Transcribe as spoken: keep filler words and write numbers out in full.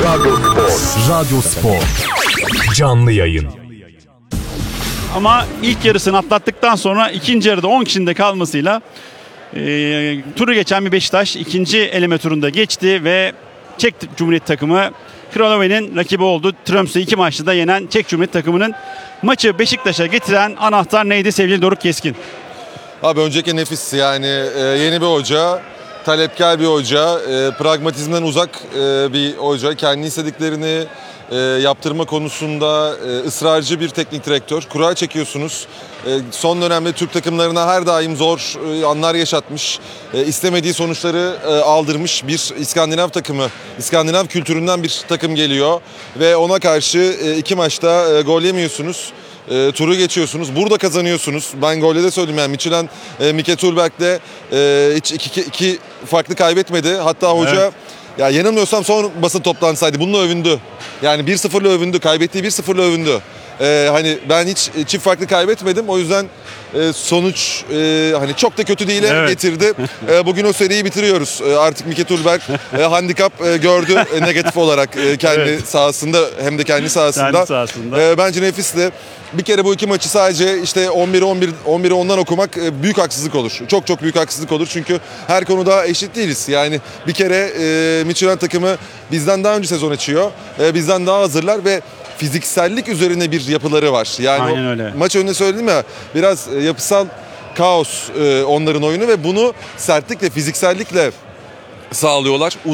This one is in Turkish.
Radyo Spor. Radyo Spor. Canlı yayın. Ama ilk yarısını atlattıktan sonra ikinci yarıda on kişinin de kalmasıyla e, turu geçen bir Beşiktaş ikinci eleme turunda geçti ve Çek Cumhuriyeti takımı Kralove'nin rakibi oldu. Tromsø'yu iki maçta da yenen Çek Cumhuriyeti takımının maçı Beşiktaş'a getiren anahtar neydi sevgili Doruk Keskin? Abi önceki nefis yani e, yeni bir hoca, talepkar bir hoca, e, pragmatizmden uzak e, bir hoca. Kendi istediklerini e, yaptırma konusunda e, ısrarcı bir teknik direktör. Kura çekiyorsunuz. E, son dönemde Türk takımlarına her daim zor e, anlar yaşatmış. E, istemediği sonuçları e, aldırmış bir İskandinav takımı. İskandinav kültüründen bir takım geliyor. Ve ona karşı e, iki maçta e, gol yemiyorsunuz. E, turu geçiyorsunuz. Burada kazanıyorsunuz. Ben golde de söyledim yani Michelin, e, Mike Turberg'de e, hiç iki, iki, iki farklı kaybetmedi. Hatta hoca evet. Ya yanılmıyorsam son basın toplantısıydı. Bununla övündü. Yani bir sıfırla övündü. Kaybettiği bir sıfırla övündü. Ee, hani ben hiç çift farklı kaybetmedim. O yüzden e, sonuç e, hani çok da kötü değil evet. getirdi. E, bugün o seriyi bitiriyoruz. E, artık Mike Turberg e, handikap e, gördü e, negatif olarak e, kendi evet. sahasında hem de kendi sahasında. Kendi sahasında. E, bence nefisli. Bir kere bu iki maçı sadece işte on biri on bir on biri ondan okumak e, büyük haksızlık olur. Çok çok büyük haksızlık olur. Çünkü her konuda eşit değiliz. Yani bir kere e, Michelin takımı bizden daha önce sezon açıyor. E, bizden daha hazırlar ve fiziksellik üzerine bir yapıları var. Yani aynen öyle. Maç önünde söyledim ya biraz yapısal kaos onların oyunu ve bunu sertlikle, fiziksellikle sağlıyorlar.